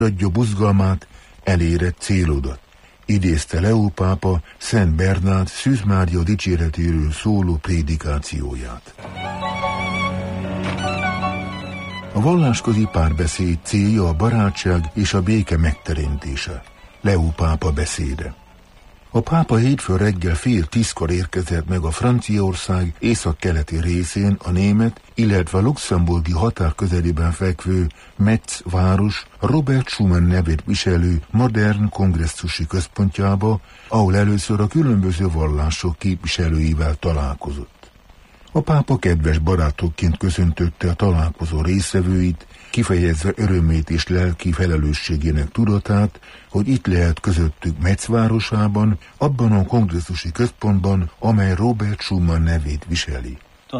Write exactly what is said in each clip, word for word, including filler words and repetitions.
adja buzgalmát, elérett célodat. Idézte Leó pápa Szent Bernát Szűz Mária dicséretéről szóló prédikációját. A vallásközi párbeszéd célja a barátság és a béke megteremtése. Leó pápa beszéde. A pápa hétfő reggel fél tízkor érkezett meg a Franciaország északkeleti részén a német, illetve a luxemburgi határ közelében fekvő Metz város Robert Schuman nevét viselő modern kongresszusi központjába, ahol először a különböző vallások képviselőivel találkozott. A pápa kedves barátokként köszöntötte a találkozó résztvevőit, kifejezve örömét és lelki felelősségének tudatát, hogy itt lehet közöttük Metz városában, abban a kongresszusi központban, amely Robert Schuman nevét viseli.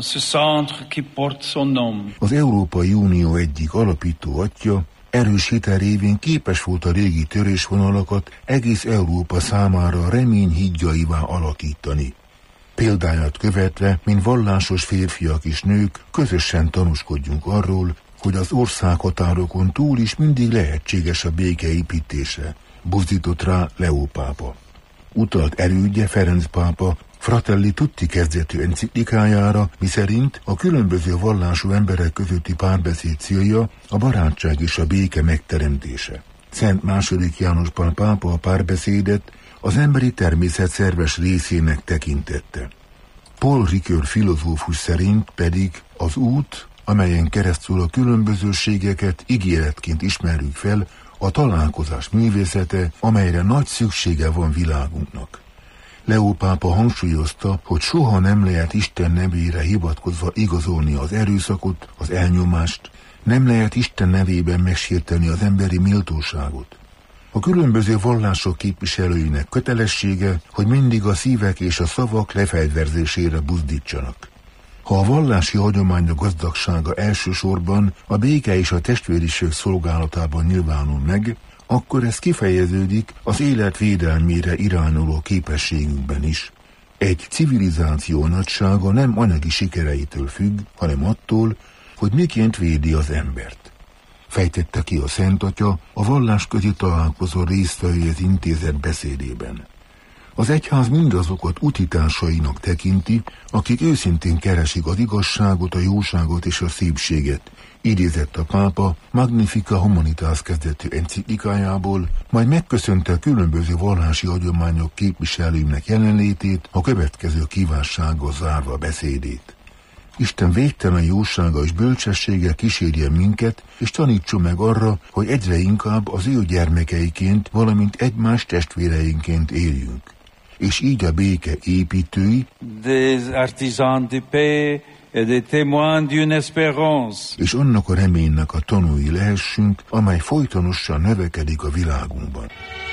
Az Európai Unió egyik alapító atya erős hitel révén képes volt a régi törésvonalakat egész Európa számára remény hídjaivá alakítani. Példáját követve, mint vallásos férfiak és nők, közösen tanúskodjunk arról, hogy az országhatárokon túl is mindig lehetséges a béke építése, buzdított rá Leó pápa. Utalt elődje Ferenc pápa Fratelli Tutti kezdetű enciklikájára, miszerint a különböző vallású emberek közötti párbeszéd célja a barátság és a béke megteremtése. Szent második János Pál pápa a párbeszédet az emberi természet szerves részének tekintette. Paul Ricoeur filozófus szerint pedig az út, amelyen keresztül a különbözőségeket ígéretként ismerjük fel, a találkozás művészete, amelyre nagy szüksége van világunknak. Leó pápa hangsúlyozta, hogy soha nem lehet Isten nevére hivatkozva igazolni az erőszakot, az elnyomást, nem lehet Isten nevében megsérteni az emberi méltóságot. A különböző vallások képviselőinek kötelessége, hogy mindig a szívek és a szavak lefegyverzésére buzdítsanak. Ha a vallási hagyományok gazdagsága elsősorban a béke és a testvériség szolgálatában nyilvánul meg, akkor ez kifejeződik az élet védelmére irányuló képességünkben is. Egy civilizáció nagysága nem anyagi sikereitől függ, hanem attól, hogy miként védi az embert. Fejtette ki a Szent Atya a vallásközi találkozó résztvevőhez intézett beszédében. Az egyház mindazokat utitársainak tekinti, akik őszintén keresik az igazságot, a jóságot és a szépséget, idézett a pápa Magnifica Humanitas kezdetű enciklikájából, majd megköszönte a különböző vallási hagyományok képviselőinek jelenlétét, a következő kívánsággal zárva beszédét. Isten végtelen jósága és bölcsessége kísérjen minket, és tanítson meg arra, hogy egyre inkább az ő gyermekeiként, valamint egymás testvéreinként éljünk. És így a béke építői, des artisans de paix et des témoins d'une espérance, és annak a reménynek a tanúi lehessünk, amely folytonosan növekedik a világunkban.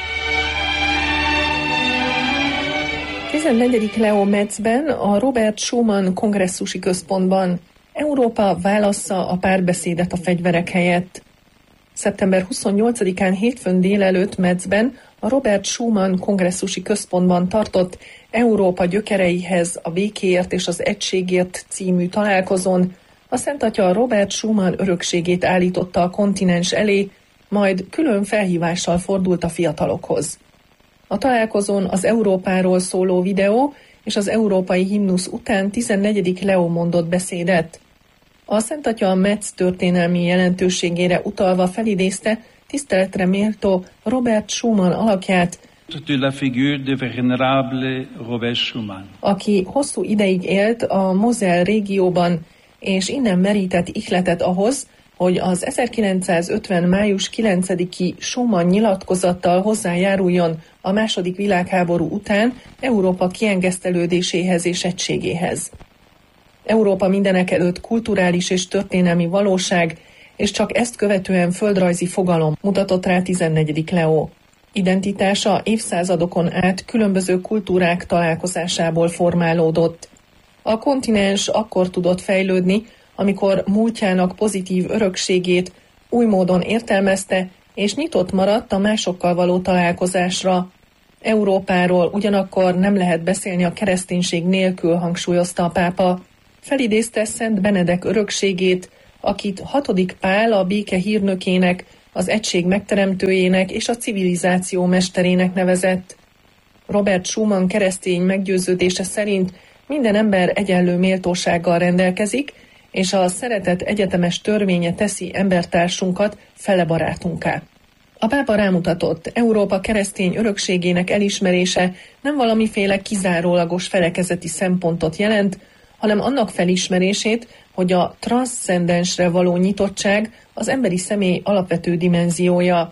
tizennegyedik Leó Metzben, a Robert Schuman kongresszusi központban. Európa válassza a párbeszédet a fegyverek helyett. szeptember huszonnyolcadikán hétfőn délelőtt Metzben a Robert Schuman kongresszusi központban tartott Európa gyökereihez, a békéért és az egységért című találkozón a Szent Atya Robert Schuman örökségét állította a kontinens elé, majd külön felhívással fordult a fiatalokhoz. A találkozón az Európáról szóló videó és az európai himnusz után tizennegyedik Leó mondott beszédet. A Szent Atya a Metz történelmi jelentőségére utalva felidézte tiszteletre méltó Robert Schuman alakját, de la figure de vénérable Robert Schuman, aki hosszú ideig élt a Moselle régióban, és innen merített ihletet ahhoz, hogy az ezerkilencszázötven. május kilencediki Schuman nyilatkozattal hozzájáruljon a második világháború után Európa kiengesztelődéséhez és egységéhez. Európa mindenekelőtt kulturális és történelmi valóság, és csak ezt követően földrajzi fogalom, mutatott rá tizennegyedik Leó. Identitása évszázadokon át különböző kultúrák találkozásából formálódott. A kontinens akkor tudott fejlődni, amikor múltjának pozitív örökségét új módon értelmezte, és nyitott maradt a másokkal való találkozásra. Európáról ugyanakkor nem lehet beszélni a kereszténység nélkül, hangsúlyozta a pápa. Felidézte Szent Benedek örökségét, akit hatodik Pál a béke hírnökének, az egység megteremtőjének és a civilizáció mesterének nevezett. Robert Schuman keresztény meggyőződése szerint minden ember egyenlő méltósággal rendelkezik, és a szeretet egyetemes törvénye teszi embertársunkat fele barátunká. A pápa rámutatott, Európa keresztény örökségének elismerése nem valamiféle kizárólagos felekezeti szempontot jelent, hanem annak felismerését, hogy a transzcendensre való nyitottság az emberi személy alapvető dimenziója.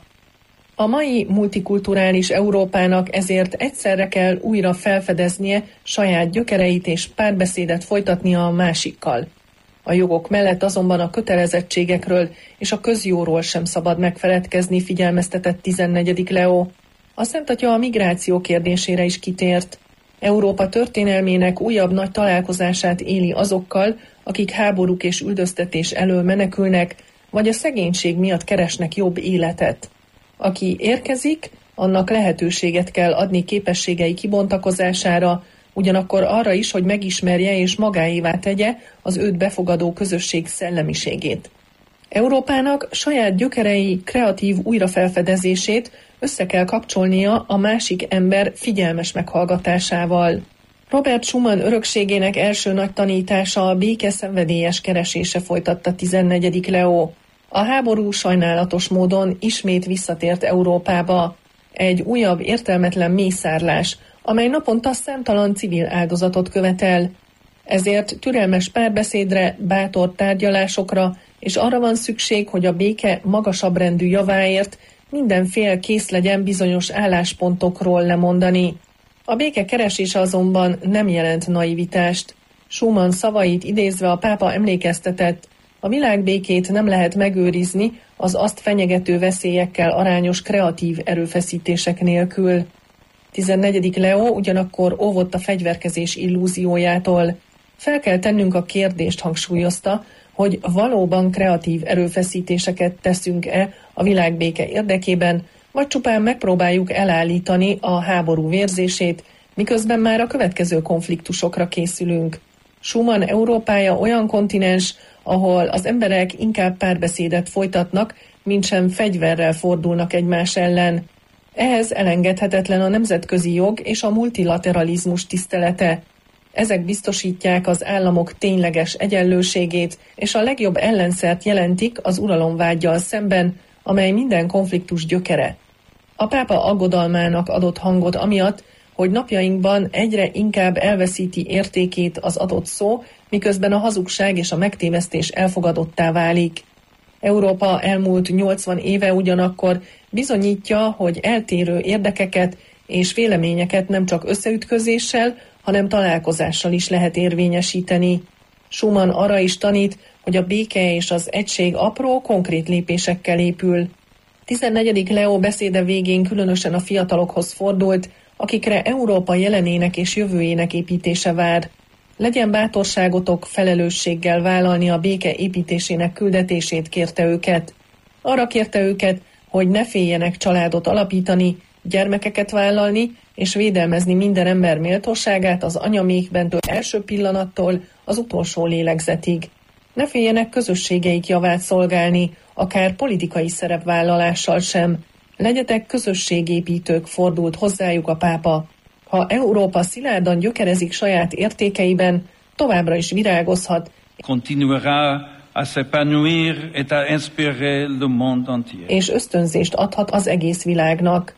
A mai multikulturális Európának ezért egyszerre kell újra felfedeznie saját gyökereit és párbeszédet folytatnia a másikkal. A jogok mellett azonban a kötelezettségekről és a közjóról sem szabad megfeledkezni, figyelmeztetett tizennegyedik Leó. A Szent Atya a migráció kérdésére is kitért. Európa történelmének újabb nagy találkozását éli azokkal, akik háborúk és üldöztetés elől menekülnek, vagy a szegénység miatt keresnek jobb életet. Aki érkezik, annak lehetőséget kell adni képességei kibontakozására, ugyanakkor arra is, hogy megismerje és magáévá tegye az őt befogadó közösség szellemiségét. Európának saját gyökerei kreatív újrafelfedezését össze kell kapcsolnia a másik ember figyelmes meghallgatásával. Robert Schuman örökségének első nagy tanítása a béke szenvedélyes keresése, folytatta tizennegyedik Leó. A háború sajnálatos módon ismét visszatért Európába. Egy újabb értelmetlen mészárlás, amely naponta számtalan civil áldozatot követel. Ezért türelmes párbeszédre, bátor tárgyalásokra, és arra van szükség, hogy a béke magasabb rendű javáért minden fél kész legyen bizonyos álláspontokról lemondani. A béke keresése azonban nem jelent naivitást. Schuman szavait idézve a pápa emlékeztetett, a világbékét nem lehet megőrizni az azt fenyegető veszélyekkel arányos kreatív erőfeszítések nélkül. tizennegyedik Leó ugyanakkor óvott a fegyverkezés illúziójától. Fel kell tennünk a kérdést, hangsúlyozta, hogy valóban kreatív erőfeszítéseket teszünk-e a világbéke érdekében, vagy csupán megpróbáljuk elállítani a háború vérzését, miközben már a következő konfliktusokra készülünk. Schuman Európája olyan kontinens, ahol az emberek inkább párbeszédet folytatnak, mintsem fegyverrel fordulnak egymás ellen. Ehhez elengedhetetlen a nemzetközi jog és a multilateralizmus tisztelete. Ezek biztosítják az államok tényleges egyenlőségét, és a legjobb ellenszert jelentik az uralomvággyal szemben, amely minden konfliktus gyökere. A pápa aggodalmának adott hangot amiatt, hogy napjainkban egyre inkább elveszíti értékét az adott szó, miközben a hazugság és a megtévesztés elfogadottá válik. Európa elmúlt nyolcvan éve ugyanakkor bizonyítja, hogy eltérő érdekeket és véleményeket nem csak összeütközéssel, hanem találkozással is lehet érvényesíteni. Schuman arra is tanít, hogy a béke és az egység apró, konkrét lépésekkel épül. tizennegyedik Leó beszéde végén különösen a fiatalokhoz fordult, akikre Európa jelenének és jövőjének építése vár. Legyen bátorságotok felelősséggel vállalni a béke építésének küldetését, kérte őket. Arra kérte őket, hogy ne féljenek családot alapítani, gyermekeket vállalni, és védelmezni minden ember méltóságát az anyamékbentől első pillanattól az utolsó lélegzetig. Ne féljenek közösségeik javát szolgálni, akár politikai szerepvállalással sem. Legyetek közösségépítők, fordult hozzájuk a pápa. Ha Európa szilárdan gyökerezik saját értékeiben, továbbra is virágozhat, continuera à s'épanouir et à inspirer le monde entier. És ösztönzést adhat az egész világnak.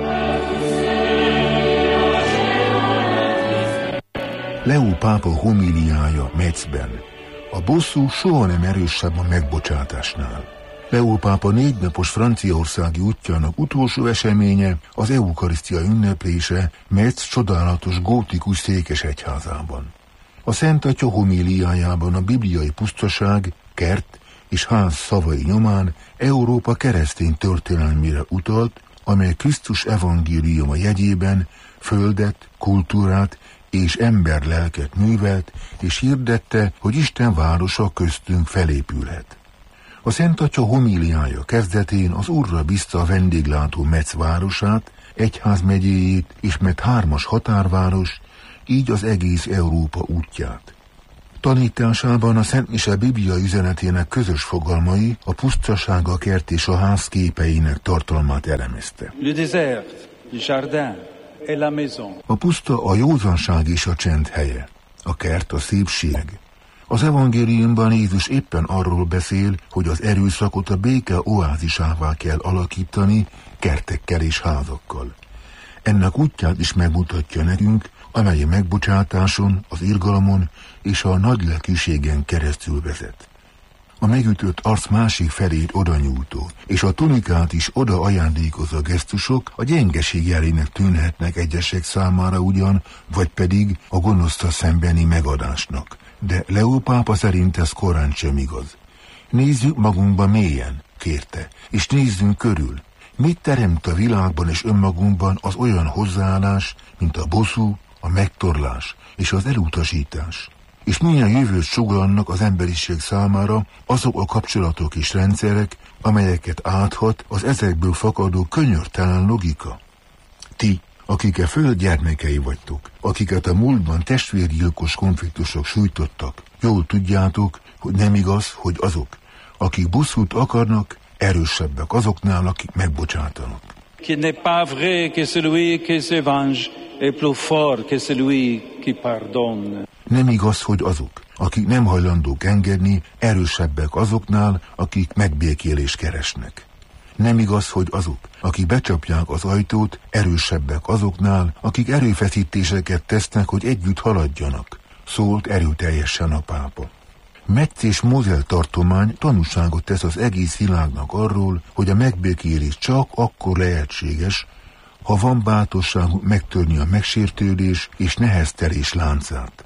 Leó pápa homíliája Metzben. A bosszú soha nem erősebb a megbocsátásnál. Leó pápa négynapos franciaországi útjának utolsó eseménye az eukarisztia ünneplése Metz csodálatos gótikus székesegyházában. A Szent Atya homíliájában a bibliai pusztaság, kert és ház szavai nyomán Európa keresztény történelmére utalt, amely Krisztus evangéliuma jegyében földet, kultúrát és emberlelket művelt, és hirdette, hogy Isten városa köztünk felépülhet. A Szent Atya homíliája kezdetén az Urra bízta a vendéglátó Metz városát, egyházmegyéjét és mert hármas határváros, így az egész Európa útját. Tanításában a Szent Mise Biblia üzenetének közös fogalmai a pusztaság, a kert és a ház képeinek tartalmát elemezte. Le désert, le jardin et la maison. A puszta a józanság és a csend helye, a kert a szépség. Az evangéliumban Jézus éppen arról beszél, hogy az erőszakot a béke oázisává kell alakítani kertekkel és házakkal. Ennek útját is megmutatja nekünk, amely a megbocsátáson, az irgalomon és a nagy lelkűségen keresztül vezet. A megütött arc másik felét oda nyújtó, és a tunikát is oda ajándékozó gesztusok a gyengeség jelének tűnhetnek egyesek számára ugyan, vagy pedig a gonoszta szembeni megadásnak. De Leó pápa szerint ez korán sem igaz. Nézzük magunkba mélyen, kérte, és nézzünk körül. Mit teremt a világban és önmagunkban az olyan hozzáállás, mint a bosszú, a megtorlás és az elutasítás? És milyen jövőt sugallnak az emberiség számára azok a kapcsolatok és rendszerek, amelyeket áthat az ezekből fakadó könyörtelen logika? Ti, akik a föld gyermekei vagytok, akiket a múltban testvérgyilkos konfliktusok sújtottak, jól tudjátok, hogy nem igaz, hogy azok, akik bosszút akarnak, erősebbek azoknál, akik megbocsátanak. Qu'il n'est pas vrai que celui qui se venge est plus fort que celui qui pardonne. Nem igaz, hogy azok, akik nem hajlandók engedni, erősebbek azoknál, akik megbékélést keresnek. Nem igaz, hogy azok, akik becsapják az ajtót, erősebbek azoknál, akik erőfeszítéseket tesznek, hogy együtt haladjanak, szólt erőteljesen a pápa. Metz és Mosel tartomány tanúságot tesz az egész világnak arról, hogy a megbékélés csak akkor lehetséges, ha van bátorságuk megtörni a megsértődés és neheztelés láncát.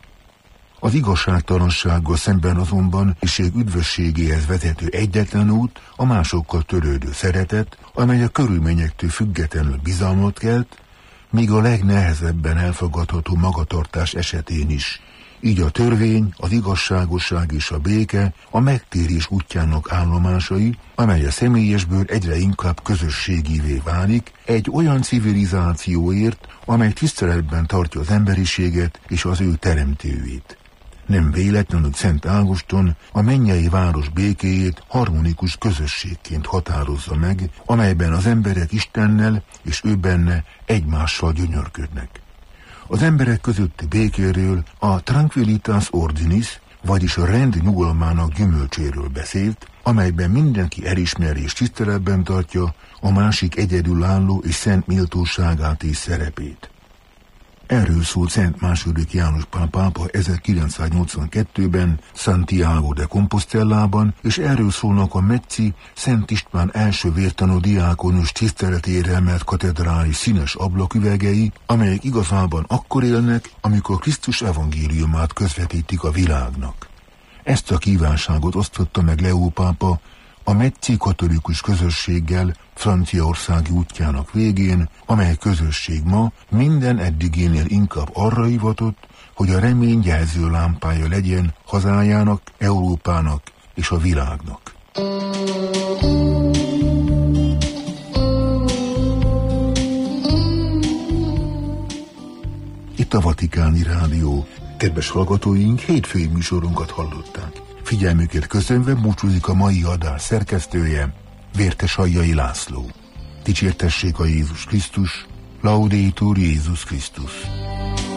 Az igazságtalansággal szemben azonban iség üdvösségéhez vezető egyetlen út a másokkal törődő szeretet, amely a körülményektől függetlenül bizalmat kelt, míg a legnehezebben elfogadható magatartás esetén is. Így a törvény, az igazságosság és a béke a megtérés útjának állomásai, amely a személyesből egyre inkább közösségivé válik, egy olyan civilizációért, amely tiszteletben tartja az emberiséget és az ő teremtőjét. Nem véletlenül Szent Ágoston a mennyei város békéjét harmonikus közösségként határozza meg, amelyben az emberek Istennel és ő benne egymással gyönyörködnek. Az emberek közötti békéről a Tranquilitas Ordinis, vagyis a rend nyugalmának gyümölcséről beszélt, amelyben mindenki elismeri és tiszteletben tartja a másik egyedülálló és szent méltóságát és szerepét. Erről szólt Szent második János Pál pápa ezerkilencszáznyolcvankettőben Santiago de Compostelában, és erről szólnak a metzi Szent István első vértanú diákonus tiszteletére emelt katedrális színes ablaküvegei, amelyek igazában akkor élnek, amikor Krisztus evangéliumát közvetítik a világnak. Ezt a kívánságot osztotta meg Leó pápa a metzi katolikus közösséggel Franciaországi útjának végén, amely közösség ma minden eddigénél inkább arra hivatott, hogy a remény jelző lámpája legyen hazájának, Európának és a világnak. Itt a Vatikáni Rádió. Kedves hallgatóink, hétfői műsorunkat hallották. Figyelmüket köszönve búcsúzik a mai adás szerkesztője, Vértes Aljai László. Dicsértessék a Jézus Krisztus, Laudetur Jézus Krisztus.